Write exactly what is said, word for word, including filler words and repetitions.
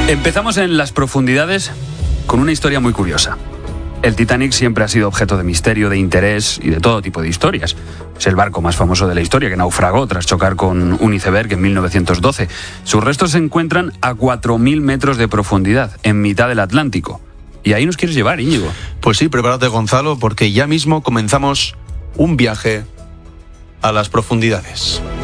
Empezamos en las profundidades con una historia muy curiosa. El Titanic siempre ha sido objeto de misterio, de interés y de todo tipo de historias. Es el barco más famoso de la historia, que naufragó tras chocar con un iceberg en mil novecientos doce. Sus restos se encuentran a cuatro mil metros de profundidad, en mitad del Atlántico. Y ahí nos quieres llevar, Íñigo. Pues sí, prepárate, Gonzalo, porque ya mismo comenzamos un viaje a las profundidades.